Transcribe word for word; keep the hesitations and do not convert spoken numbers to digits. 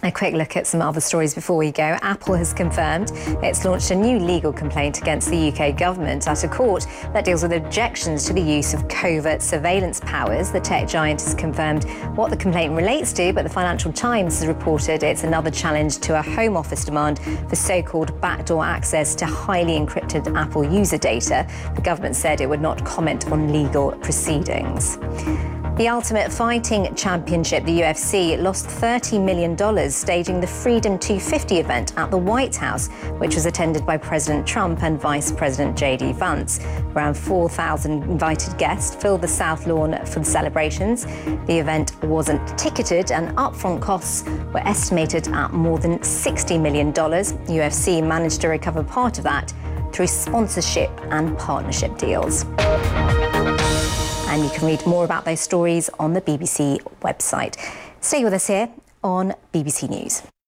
A quick look at some other stories before we go. Apple has confirmed it's launched a new legal complaint against the U K government at a court that deals with objections to the use of covert surveillance powers. The tech giant has confirmed what the complaint relates to, but the Financial Times has reported it's another challenge to a Home Office demand for so-called backdoor access to highly encrypted Apple user data. The government said it would not comment on legal proceedings. The Ultimate Fighting Championship, the U F C, lost thirty million dollars staging the Freedom two fifty event at the White House, which was attended by President Trump and Vice President J D Vance. Around four thousand invited guests filled the South Lawn for the celebrations. The event wasn't ticketed and upfront costs were estimated at more than sixty million dollars. U F C managed to recover part of that through sponsorship and partnership deals. And you can read more about those stories on the B B C website. Stay with us here on B B C News.